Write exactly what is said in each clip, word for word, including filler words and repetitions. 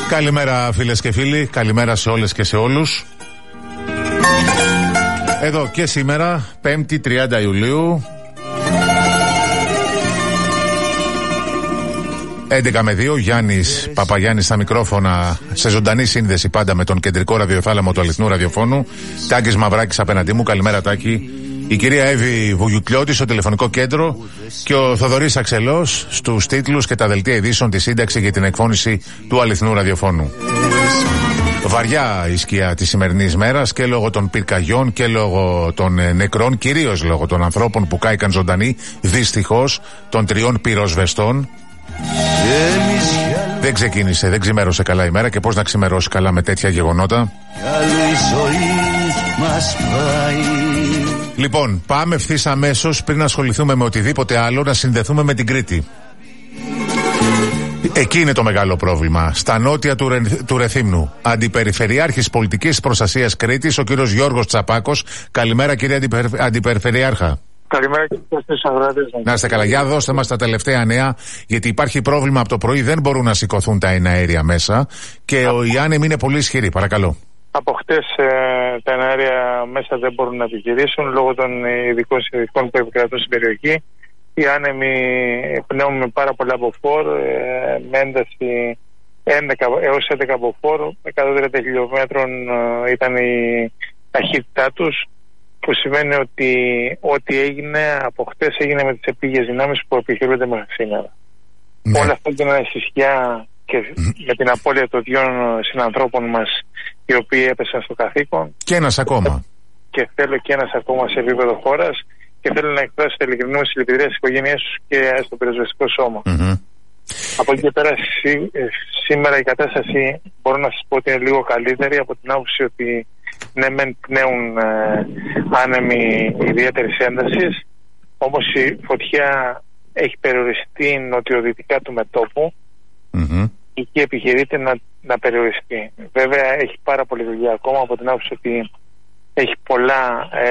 Καλημέρα φίλες και φίλοι, καλημέρα σε όλες και σε όλους. Εδώ και σήμερα, πέμπτη τριάντα Ιουλίου, έντεκα με δύο, Γιάννης Παπαγιάννης στα μικρόφωνα, σε ζωντανή σύνδεση πάντα με τον κεντρικό ραδιοθάλαμο του αληθινού ραδιοφώνου. Τάκης Μαυράκης απέναντί μου, καλημέρα Τάκη. Η κυρία Εύη Βουγιουκλιώτη στο τηλεφωνικό κέντρο και ο Θοδωρής Αξελός στους τίτλους και τα δελτία ειδήσεων, τη σύνταξη για την εκφώνηση του αληθινού ραδιοφώνου. Βαριά η σκιά της σημερινής μέρας και λόγω των πυρκαγιών και λόγω των ε, νεκρών, κυρίως λόγω των ανθρώπων που κάηκαν ζωντανοί, δυστυχώς, των τριών πυροσβεστών. Δεν ξεκίνησε, δεν ξημέρωσε καλά η μέρα, και πώς να ξημερώσει καλά με τέτοια γεγονότα. Λοιπόν, πάμε ευθύς αμέσως, πριν ασχοληθούμε με οτιδήποτε άλλο, να συνδεθούμε με την Κρήτη. Εκεί είναι το μεγάλο πρόβλημα. Στα νότια του, Ρε, του Ρεθύμνου. Αντιπεριφερειάρχης Πολιτικής Προστασίας Κρήτης, ο κύριος Γιώργος Τσαπάκος. Καλημέρα, κύριε Αντιπερ, Αντιπεριφερειάρχα. Καλημέρα και στους αγρότες. Να είστε καλά. Για δώστε μας τα τελευταία νέα, γιατί υπάρχει πρόβλημα από το πρωί. Δεν μπορούν να σηκωθούν τα εναέρια μέσα και οι άνεμοι είναι πολύ ισχυροί. Παρακαλώ. Από χτες ε, τα εναέρια μέσα δεν μπορούν να επιχειρήσουν λόγω των ειδικών συνθηκών που επικρατούν στην περιοχή. Οι άνεμοι πνέουν με πάρα πολλά μποφόρ, ε, με ένταση έντεκα έως έντεκα μποφόρ, εκατόν τριάντα χιλιόμετρων ε, ήταν η ταχύτητά τους, που σημαίνει ότι ό,τι έγινε από χτες έγινε με τις επίγειες δυνάμεις που επιχειρούνται μέχρι σήμερα. Ναι. Όλα αυτά έγιναν στη σκιά και με την απώλεια των δύο συνανθρώπων μας, οι οποίοι έπεσαν στο καθήκον. Και ένας ακόμα. Και θέλω και ένας ακόμα σε επίπεδο χώρας, και θέλω να εκφράσω την ειλικρινή συλληπιτήρια στις οικογένειές τους και στο πυροσβεστικό σώμα. Mm-hmm. Από εκεί και πέρα σή, σήμερα η κατάσταση μπορώ να σας πω ότι είναι λίγο καλύτερη, από την άποψη ότι ναι μεν πνέουν ε, άνεμοι ιδιαίτερης έντασης, όμως η φωτιά έχει περιοριστεί νοτιοδυτικά του μετώπου. Mm-hmm. Εκεί επιχειρείται να, να περιοριστεί. Βέβαια έχει πάρα πολλή δουλειά ακόμα, από την άποψη ότι έχει πολλά ε,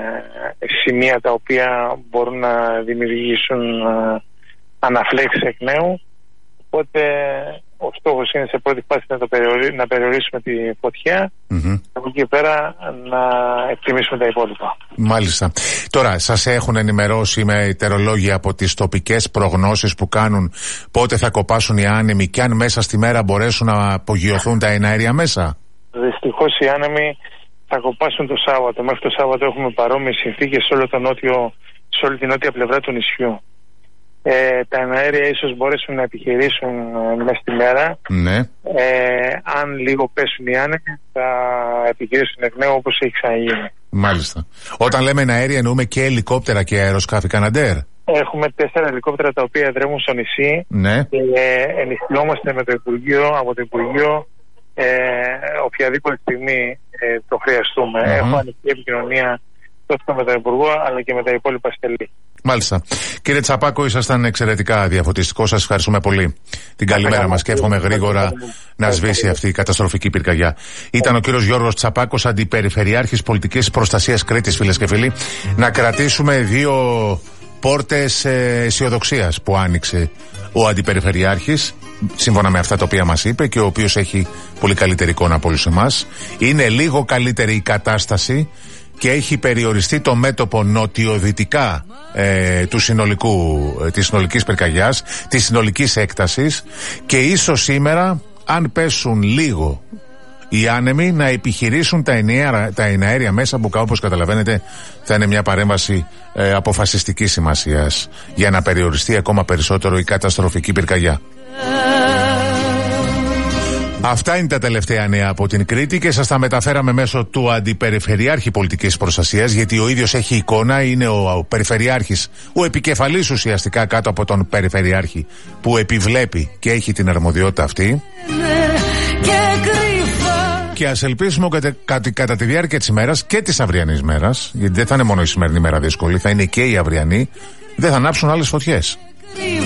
σημεία τα οποία μπορούν να δημιουργήσουν ε, αναφλέξεις εκ νέου. Οπότε ο στόχος είναι σε πρώτη φάση να, το περιορί, να περιορίσουμε τη φωτιά, mm-hmm. από εκεί και πέρα να εκτιμήσουμε τα υπόλοιπα. Μάλιστα. Τώρα, σας έχουν ενημερώσει με ητερολόγια από τις τοπικές προγνώσεις που κάνουν πότε θα κοπάσουν οι άνεμοι και αν μέσα στη μέρα μπορέσουν να απογειωθούν τα εναέρια μέσα? Δυστυχώς οι άνεμοι θα κοπάσουν το Σάββατο. Μέχρι το Σάββατο έχουμε παρόμοιες συνθήκες σε, όλο το νότιο, σε όλη την νότια πλευρά του νησιού. Ε, τα εναέρια ίσως μπορέσουν να επιχειρήσουν ε, μέσα στη μέρα. Ναι. Ε, αν λίγο πέσουν οι άνεμοι θα επιχειρήσουν εκ νέου, όπως έχει ξαναγίνει. Μάλιστα. Όταν λέμε εναέρια εννοούμε και ελικόπτερα και αεροσκάφη Καναντέρ? Έχουμε τέσσερα ελικόπτερα τα οποία εδρεύουν στο νησί. Ναι. Και ε, ενισχυόμαστε με το Υπουργείο, από το Υπουργείο ε, οποιαδήποτε στιγμή ε, το χρειαστούμε. Mm-hmm. Έχουμε ανοιχτή επικοινωνία τόσο με τον Υπουργό αλλά και με τα υπόλοιπα στελή. Μάλιστα. Κύριε Τσαπάκο, ήσασταν εξαιρετικά διαφωτιστικός. Σας ευχαριστούμε πολύ. Την καλημέρα μας και εύχομαι γρήγορα να σβήσει αυτή η καταστροφική πυρκαγιά. Ήταν ο κύριος Γιώργος Τσαπάκος, Αντιπεριφερειάρχης Πολιτικής Προστασίας Κρήτης, φίλες και φίλοι. Να κρατήσουμε δύο πόρτες αισιοδοξίας που άνοιξε ο Αντιπεριφερειάρχης, σύμφωνα με αυτά τα οποία μας είπε, και ο οποίος έχει πολύ καλύτερη εικόνα από όλους εμάς. Είναι λίγο καλύτερη η κατάσταση και έχει περιοριστεί το μέτωπο νοτιοδυτικά ε, του συνολικού, ε, της συνολικής πυρκαγιάς, της συνολικής έκτασης, και ίσως σήμερα, αν πέσουν λίγο οι άνεμοι, να επιχειρήσουν τα εναέρια, τα εναέρια μέσα, που όπως καταλαβαίνετε θα είναι μια παρέμβαση ε, αποφασιστικής σημασίας για να περιοριστεί ακόμα περισσότερο η καταστροφική πυρκαγιά. Αυτά είναι τα τελευταία νέα από την Κρήτη και σας τα μεταφέραμε μέσω του Αντιπεριφερειάρχη Πολιτικής Προστασίας, γιατί ο ίδιος έχει εικόνα, είναι ο, ο Περιφερειάρχης, ο επικεφαλής ουσιαστικά κάτω από τον Περιφερειάρχη, που επιβλέπει και έχει την αρμοδιότητα αυτή. Και ας ελπίσουμε ότι κατά, κατά τη διάρκεια της ημέρας και της αυριανής μέρας, γιατί δεν θα είναι μόνο η σημερινή μέρα δύσκολη, θα είναι και η αυριανή, δεν θα ανάψουν άλλες φωτιές.